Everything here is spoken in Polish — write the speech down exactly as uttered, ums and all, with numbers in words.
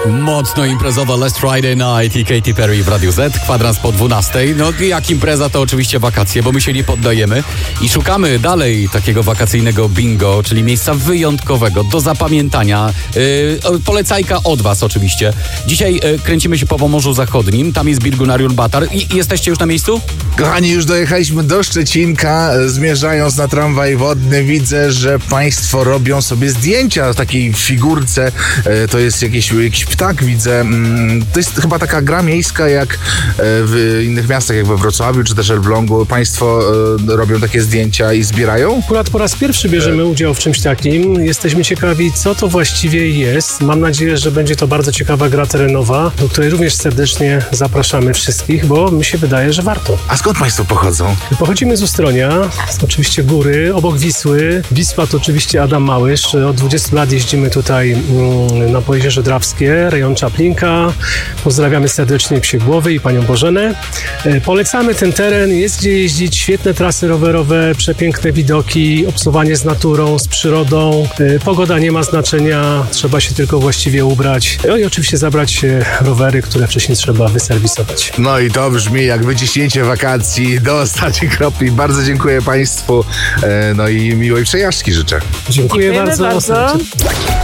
Mocno imprezowa Last Friday Night i Katy Perry w Radiu Z, kwadrans po dwunastej. No jak impreza, to oczywiście wakacje, bo my się nie poddajemy i szukamy dalej takiego wakacyjnego bingo, czyli miejsca wyjątkowego, do zapamiętania. Yy, polecajka od was oczywiście. Dzisiaj yy, kręcimy się po Pomorzu Zachodnim, tam jest Birgunarium Batar. I jesteście już na miejscu? Kochani, już dojechaliśmy do Szczecinka, zmierzając na tramwaj wodny. Widzę, że państwo robią sobie zdjęcia w takiej figurce. E, to jest jakiś, jakiś ptak, widzę. Mm, to jest chyba taka gra miejska jak e, w innych miastach, jak we Wrocławiu czy też Elblągu. Państwo e, robią takie zdjęcia i zbierają? Akurat po raz pierwszy bierzemy udział w czymś takim. Jesteśmy ciekawi, co to właściwie jest. Mam nadzieję, że będzie to bardzo ciekawa gra terenowa, do której również serdecznie zapraszamy wszystkich, bo mi się wydaje, że warto. A skąd państwo pochodzą? Pochodzimy z Ustronia, z oczywiście góry, obok Wisły. Wisła to oczywiście Adam Małysz. Od dwudziestu lat jeździmy tutaj mm, na Pojezierze Drawskie, rejon Czaplinka. Pozdrawiamy serdecznie Psie Głowy i panią Bożenę. E, polecamy ten teren, jest gdzie jeździć, świetne trasy rowerowe, przepiękne widoki, obcowanie z naturą, z przyrodą. E, pogoda nie ma znaczenia, trzeba się tylko właściwie ubrać. No i oczywiście zabrać e, rowery, które wcześniej trzeba wyserwisować. No i to brzmi jak wyciśnięcie wakacji do ostatniej kropli. Bardzo dziękuję państwu. E, no i miłej przejażdżki życzę. Dziękuję Dziękujemy bardzo. bardzo.